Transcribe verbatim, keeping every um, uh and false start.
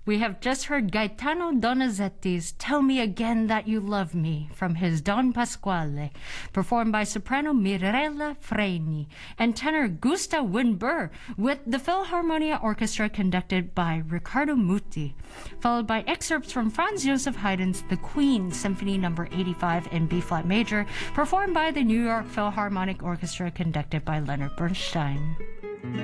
We have just heard Gaetano Donizetti's Tell Me Again That You Love Me from his Don Pasquale, performed by soprano Mirella Freni and tenor Gustav Winburr with the Philharmonia Orchestra conducted by Riccardo Muti, followed by excerpts from Franz Joseph Haydn's The Queen Symphony Number eighty-five in B-flat major, performed by the New York Philharmonic Orchestra conducted by Leonard Bernstein.